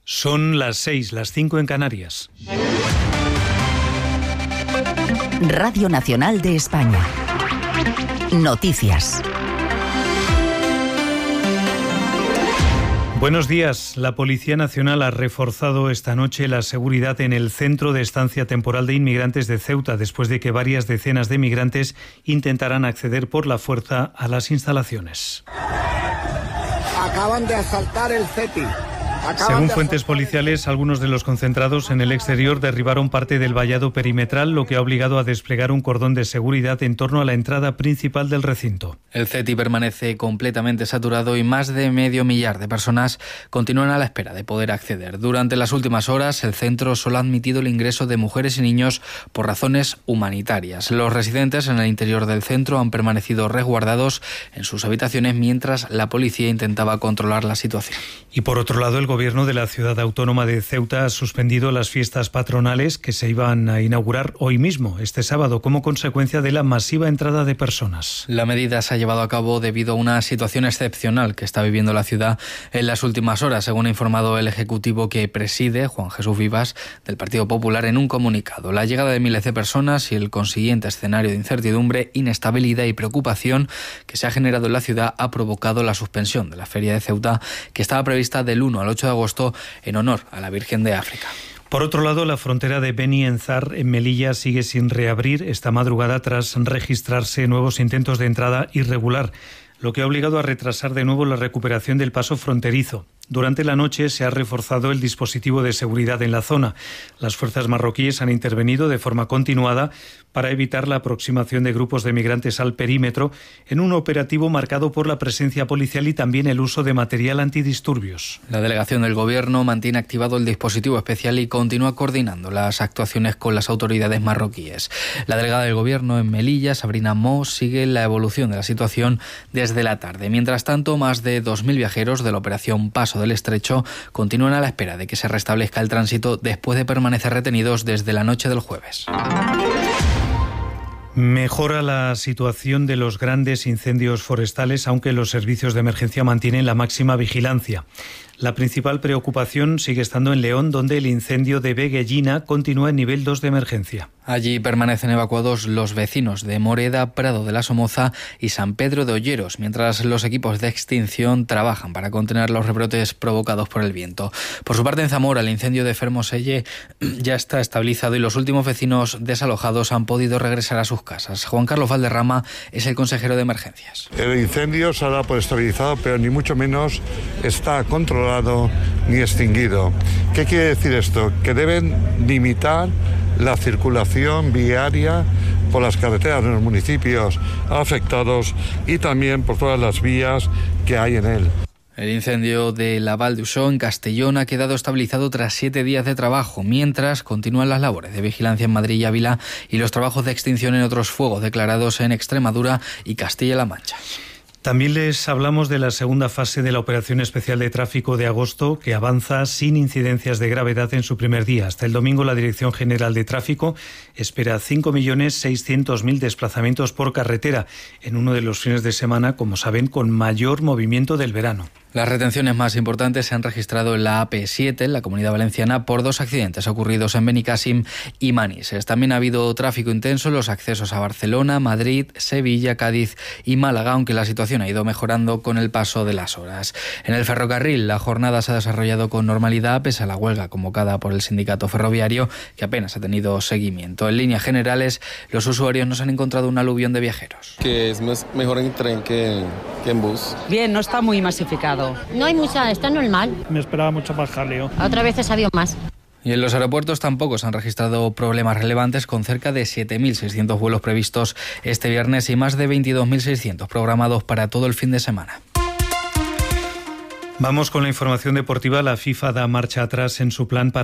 Son las 6, las 5 en Canarias. Radio Nacional de España. Noticias. Buenos días. La Policía Nacional ha reforzado esta noche la seguridad en el Centro de Estancia Temporal de Inmigrantes de Ceuta, después de que varias decenas de migrantes intentaran acceder por la fuerza a las instalaciones. Acaban de asaltar el CETI. Según fuentes policiales, algunos de los concentrados en el exterior derribaron parte del vallado perimetral, lo que ha obligado a desplegar un cordón de seguridad en torno a la entrada principal del recinto. El CETI permanece completamente saturado y más de 500.000 de personas continúan a la espera de poder acceder. Durante las últimas horas, el centro solo ha admitido el ingreso de mujeres y niños por razones humanitarias. Los residentes en el interior del centro han permanecido resguardados en sus habitaciones mientras la policía intentaba controlar la situación. Y por otro lado, el Gobierno de la Ciudad Autónoma de Ceuta ha suspendido las fiestas patronales que se iban a inaugurar hoy mismo, este sábado, como consecuencia de la masiva entrada de personas. La medida se ha llevado a cabo debido a una situación excepcional que está viviendo la ciudad en las últimas horas, según ha informado el Ejecutivo que preside Juan Jesús Vivas, del Partido Popular, en un comunicado. La llegada de miles de personas y el consiguiente escenario de incertidumbre, inestabilidad y preocupación que se ha generado en la ciudad ha provocado la suspensión de la Feria de Ceuta, que estaba prevista del 1 al 8 de agosto en honor a la Virgen de África. Por otro lado, la frontera de Beni Enzar, en Melilla, sigue sin reabrir esta madrugada tras registrarse nuevos intentos de entrada irregular, lo que ha obligado a retrasar de nuevo la recuperación del paso fronterizo. Durante la noche se ha reforzado el dispositivo de seguridad en la zona. Las fuerzas marroquíes han intervenido de forma continuada para evitar la aproximación de grupos de migrantes al perímetro en un operativo marcado por la presencia policial y también el uso de material antidisturbios. La delegación del Gobierno mantiene activado el dispositivo especial y continúa coordinando las actuaciones con las autoridades marroquíes. La delegada del Gobierno en Melilla, Sabrina Mo, sigue la evolución de la situación desde la tarde. Mientras tanto, más de 2.000 viajeros de la operación Paso del Estrecho continúan a la espera de que se restablezca el tránsito después de permanecer retenidos desde la noche del jueves. Mejora la situación de los grandes incendios forestales, aunque los servicios de emergencia mantienen la máxima vigilancia. La principal preocupación sigue estando en León, donde el incendio de Veguellina continúa en nivel 2 de emergencia. Allí permanecen evacuados los vecinos de Moreda, Prado de la Somoza y San Pedro de Olleros, mientras los equipos de extinción trabajan para contener los rebrotes provocados por el viento. Por su parte, en Zamora, el incendio de Fermoselle ya está estabilizado y los últimos vecinos desalojados han podido regresar a sus casas. Juan Carlos Valderrama es el consejero de emergencias. El incendio se ha dado por estabilizado, pero ni mucho menos está controlado ni extinguido. ¿Qué quiere decir esto? Que deben limitar la circulación viaria por las carreteras de los municipios afectados y también por todas las vías que hay en él. El incendio de la Val d'Uixó en Castellón ha quedado estabilizado tras 7 días de trabajo, mientras continúan las labores de vigilancia en Madrid y Ávila y los trabajos de extinción en otros fuegos declarados en Extremadura y Castilla-La Mancha. También les hablamos de la segunda fase de la Operación Especial de Tráfico de agosto, que avanza sin incidencias de gravedad en su primer día. Hasta el domingo, la Dirección General de Tráfico espera 5.600.000 desplazamientos por carretera, en uno de los fines de semana, como saben, con mayor movimiento del verano. Las retenciones más importantes se han registrado en la AP7, en la Comunidad Valenciana, por 2 accidentes ocurridos en Benicàssim y Manises. También ha habido tráfico intenso en los accesos a Barcelona, Madrid, Sevilla, Cádiz y Málaga, aunque la situación ha ido mejorando con el paso de las horas. En el ferrocarril, la jornada se ha desarrollado con normalidad, pese a la huelga convocada por el sindicato ferroviario, que apenas ha tenido seguimiento. En líneas generales, los usuarios no se han encontrado un aluvión de viajeros. Que es mejor en tren que en bus. Bien, no está muy masificado. No hay mucha, está normal. Me esperaba mucho más jaleo. Otra vez ha habido más. Y en los aeropuertos tampoco se han registrado problemas relevantes, con cerca de 7.600 vuelos previstos este viernes y más de 22.600 programados para todo el fin de semana. Vamos con la información deportiva. La FIFA da marcha atrás en su plan para